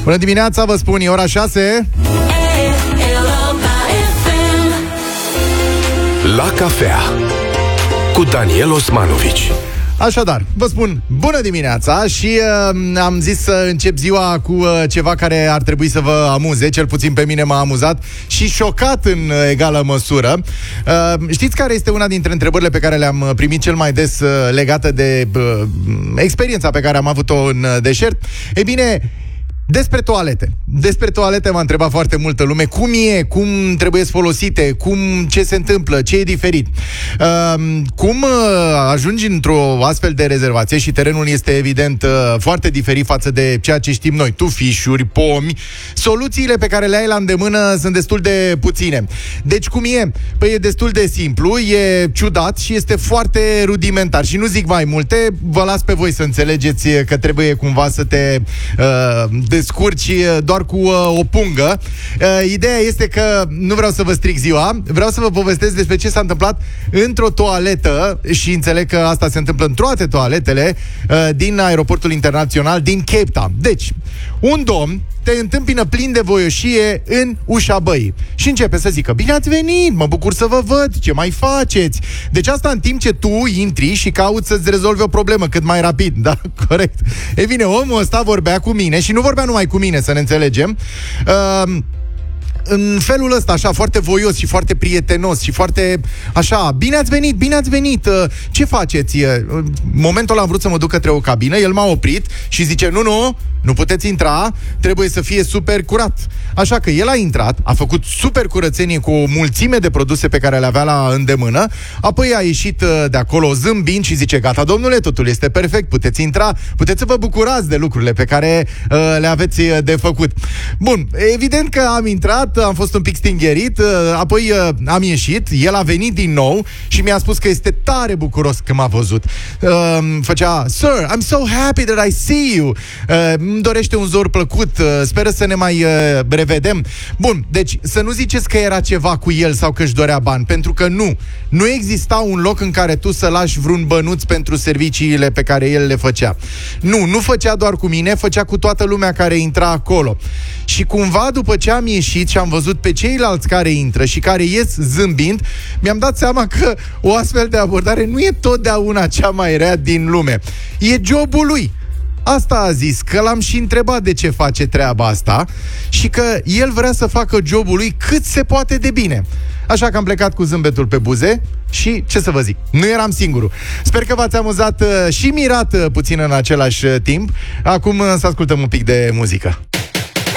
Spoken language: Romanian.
Bună dimineața, vă spun, e ora 6. La cafea cu Daniel Osmanovici. Așadar, vă spun bună dimineața și am zis să încep ziua cu ceva care ar trebui să vă amuze, cel puțin pe mine m-a amuzat și șocat în egală măsură. Știți care este una dintre întrebările pe care le-am primit cel mai des legată de experiența pe care am avut-o în deșert? Ei bine, Despre toalete m-a întrebat foarte multă lume. Cum e, cum trebuie folosite, ce se întâmplă, ce e diferit. Cum ajungi într-o astfel de rezervație și terenul este evident foarte diferit față de ceea ce știm noi, tufișuri, pomi. Soluțiile pe care le ai la îndemână sunt destul de puține. Deci cum e? Păi e destul de simplu, e ciudat și este foarte rudimentar. Și nu zic mai multe, vă las pe voi să înțelegeți că trebuie cumva să te descurci doar cu o pungă. Ideea este că nu vreau să vă stric ziua, vreau să vă povestesc despre ce s-a întâmplat într-o toaletă și înțeleg că asta se întâmplă în toate toaletele din aeroportul internațional din Cape Town. Deci, un domn te întâmpină plin de voioșie în ușa băii și începe să zică: bine ați venit, mă bucur să vă văd, ce mai faceți? Deci asta în timp ce tu intri și cauți să-ți rezolvi o problemă cât mai rapid, da? Corect. Ei bine, omul ăsta vorbea cu mine și nu vorbea numai cu mine, să ne înțelegem, în felul ăsta, așa, foarte voios și foarte prietenos și foarte, așa, bine ați venit, ce faceți? În momentul ăla am vrut să mă duc către o cabină, el m-a oprit și zice, nu puteți intra, trebuie să fie super curat. Așa că el a intrat, a făcut super curățenie cu o mulțime de produse pe care le avea la îndemână, apoi a ieșit de acolo zâmbind și zice, gata domnule, totul este perfect, puteți intra, puteți să vă bucurați de lucrurile pe care le aveți de făcut. Bun, evident că am intrat, am fost un pic stingherit, apoi am ieșit, el a venit din nou și mi-a spus că este tare bucuros că m-a văzut. Făcea, Sir, I'm so happy that I see you. Îmi dorește un zor plăcut, speră să ne mai revedem. Bun, deci să nu ziceți că era ceva cu el sau că își dorea bani, pentru că nu exista un loc în care tu să lași vreun bănuț pentru serviciile pe care el le făcea. Nu făcea doar cu mine, făcea cu toată lumea care intra acolo. Și cumva după ce am ieșit și am văzut pe ceilalți care intră și care ies zâmbind, mi-am dat seama că o astfel de abordare nu e totdeauna cea mai rea din lume. E jobul lui. Asta a zis, că l-am și întrebat de ce face treaba asta și că el vrea să facă jobul lui cât se poate de bine. Așa că am plecat cu zâmbetul pe buze și, ce să vă zic, nu eram singurul. Sper că v-ați amuzat și mirat puțin în același timp. Acum să ascultăm un pic de muzică.